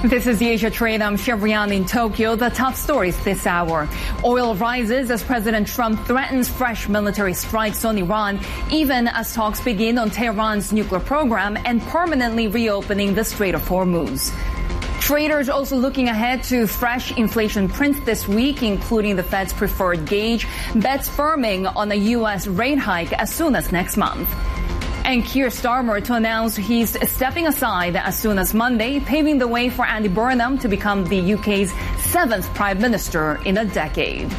This is the Asia Trade. I'm Chevrian in Tokyo. The top stories this hour. Oil rises as President Trump threatens fresh military strikes on Iran, even as talks begin on Tehran's nuclear program and permanently reopening the Strait of Hormuz. Traders also looking ahead to fresh inflation prints this week, including the Fed's preferred gauge, bets firming on a U.S. rate hike as soon as next month. And Keir Starmer to announce he's stepping aside as soon as Monday, paving the way for Andy Burnham to become the UK's 7th Prime Minister in a decade.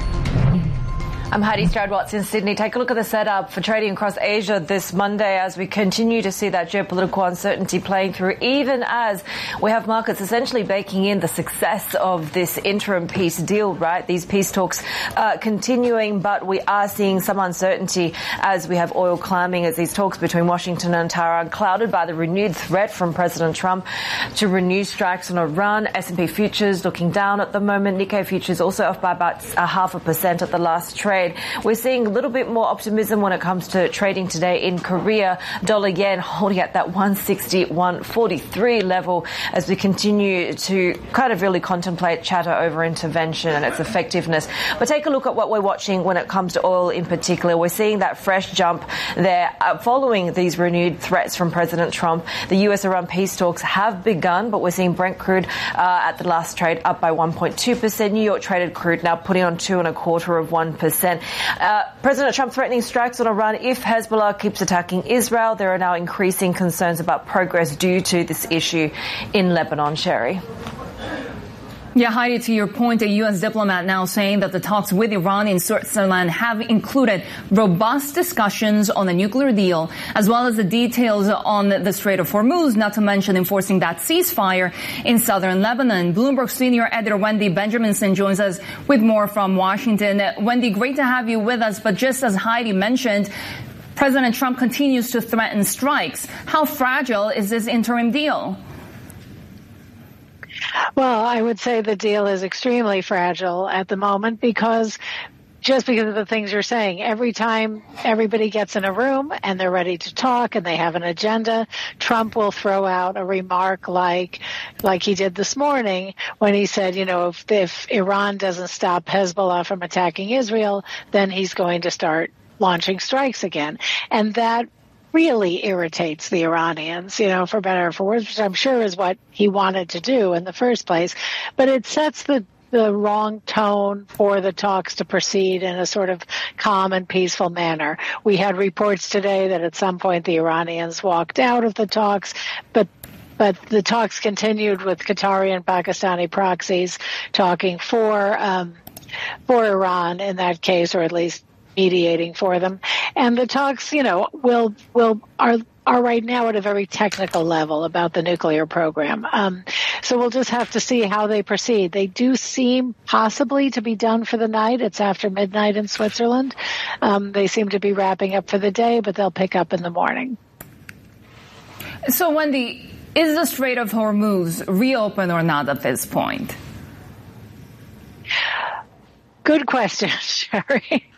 I'm Heidi Stroud-Watts in Sydney. Take a look at the setup for trading across Asia this Monday as we continue to see that geopolitical uncertainty playing through, even as we have markets essentially baking in the success of this interim peace deal, right? These peace talks continuing, but we are seeing some uncertainty as we have oil climbing as these talks between Washington and Tehran clouded by the renewed threat from President Trump to renew strikes on Iran. S&P futures looking down at the moment. Nikkei futures also off by about 0.5% at the last trade. We're seeing a little bit more optimism when it comes to trading today in Korea. Dollar yen holding at that 160, 143 level as we continue to kind of really contemplate chatter over intervention and its effectiveness. But take a look at what we're watching when it comes to oil in particular. We're seeing that fresh jump there following these renewed threats from President Trump. The US-Iran peace talks have begun, but we're seeing Brent crude at the last trade up by 1.2%. New York traded crude now putting on 2.25%. President Trump threatening strikes on Iran if Hezbollah keeps attacking Israel. There are now increasing concerns about progress due to this issue in Lebanon. Sherry. Yeah, Heidi, to your point, a U.S. diplomat now saying that the talks with Iran in Switzerland have included robust discussions on a nuclear deal, as well as the details on the Strait of Hormuz, not to mention enforcing that ceasefire in southern Lebanon. Bloomberg senior editor Wendy Benjaminson joins us with more from Washington. Wendy, great to have you with us, but just as Heidi mentioned, President Trump continues to threaten strikes. How fragile is this interim deal? Well, I would say the deal is extremely fragile at the moment because of the things you're saying. Every time everybody gets in a room and they're ready to talk and they have an agenda, Trump will throw out a remark like he did this morning when he said, if Iran doesn't stop Hezbollah from attacking Israel, then he's going to start launching strikes again. And that really irritates the Iranians, for better or for worse, which I'm sure is what he wanted to do in the first place. But it sets the wrong tone for the talks to proceed in a sort of calm and peaceful manner. We had reports today that at some point the Iranians walked out of the talks, but the talks continued with Qatari and Pakistani proxies talking for Iran in that case, or at least mediating for them. And the talks, are right now at a very technical level about the nuclear program. So we'll just have to see how they proceed. They do seem possibly to be done for the night. It's after midnight in Switzerland. They seem to be wrapping up for the day, but they'll pick up in the morning. So, Wendy, is the Strait of Hormuz reopened or not at this point? Good question, Sherry.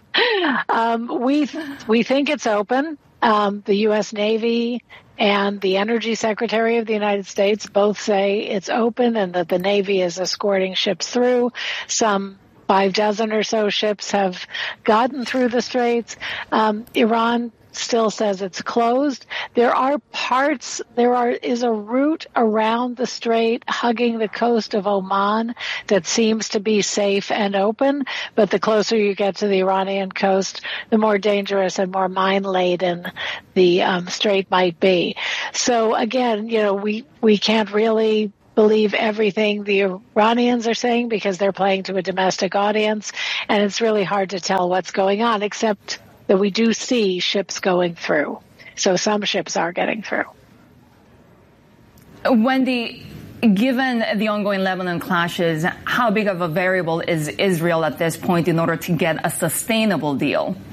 We think it's open. The U.S. Navy and the Energy Secretary of the United States both say it's open and that the Navy is escorting ships through. Some 6 or so ships have gotten through the straits. Iran still says it's closed. There is a route around the strait hugging the coast of Oman that seems to be safe and open, but the closer you get to the Iranian coast, the more dangerous and more mine-laden the strait might be. So again, we can't really believe everything the Iranians are saying because they're playing to a domestic audience, and it's really hard to tell what's going on, except that we do see ships going through. So some ships are getting through. Wendy, given the ongoing Lebanon clashes, how big of a variable is Israel at this point in order to get a sustainable deal?